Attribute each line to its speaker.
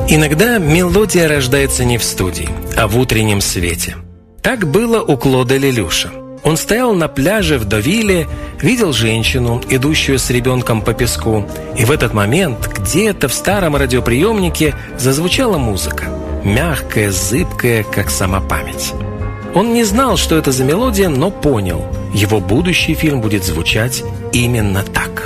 Speaker 1: Иногда мелодия рождается не в студии, а в утреннем свете. Так было у Клода Лелюша. Он стоял на пляже в Довиле, видел женщину, идущую с ребенком по песку, и в этот момент где-то в старом радиоприемнике зазвучала музыка, мягкая, зыбкая, как сама память. Он не знал, что это за мелодия, но понял, его будущий фильм будет звучать именно так.